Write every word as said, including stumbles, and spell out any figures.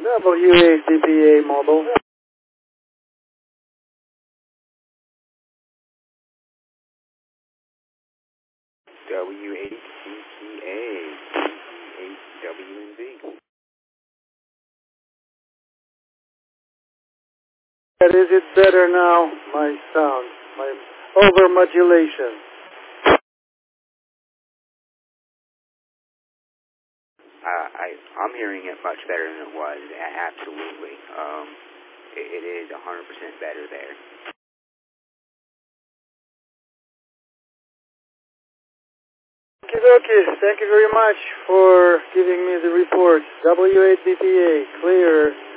W eight B P A mobile. W eight B P A, eight W and Z. And is it better now, my sound, my overmodulation? Uh, I, I'm hearing it much better than it was, a- absolutely. Um, it, it is one hundred percent better there. Okay, okay. Thank you very much for giving me the report. W eight B P A, clear.